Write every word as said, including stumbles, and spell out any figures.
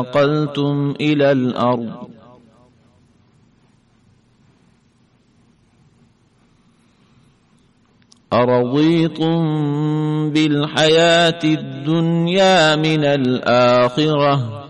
انتقلتم إلى الأرض أرضيتم بالحياة الدنيا من الآخرة